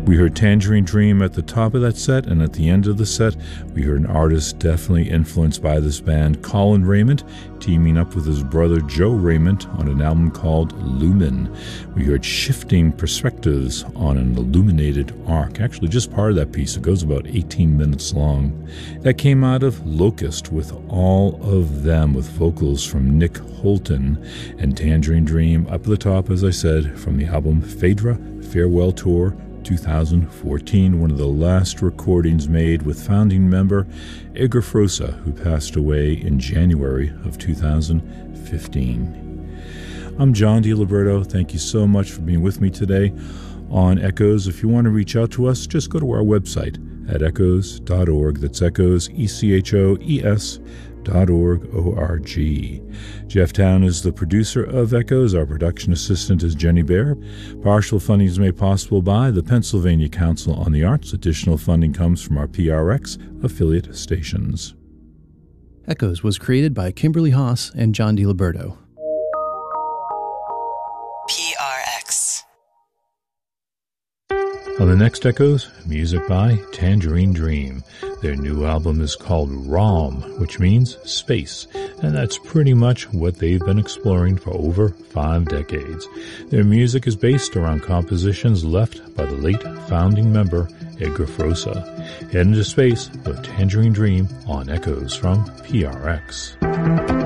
We heard Tangerine Dream at the top of that set, and at the end of the set, we heard an artist definitely influenced by this band, Colin Raymond, teaming up with his brother Joe Raymond on an album called Lumen. We heard Shifting Perspectives on an Illuminated Arc. Actually, just part of that piece. It goes about 18 minutes long. That came out of Locust with All of Them, with vocals from Nick Holton, and Tangerine Dream up at the top, as I said, from the album Phaedra Farewell Tour 2014, one of the last recordings made with founding member Edgar Froese, who passed away in January of 2015. I'm John DiLiberto. Thank you so much for being with me today on Echoes. If you want to reach out to us, just go to our website at echoes.org. That's echoes, ECHOES.org, O-R-G. Jeff Town is the producer of Echoes. Our production assistant is Jenny Baer. Partial funding is made possible by the Pennsylvania Council on the Arts. Additional funding comes from our PRX affiliate stations. Echoes was created by Kimberly Haas and John DiLiberto. PRX. On the next Echoes, music by Tangerine Dream. Their new album is called ROM, which means space, and that's pretty much what they've been exploring for over 5 decades. Their music is based around compositions left by the late founding member Edgar Froese. Head into space with Tangerine Dream on Echoes from PRX.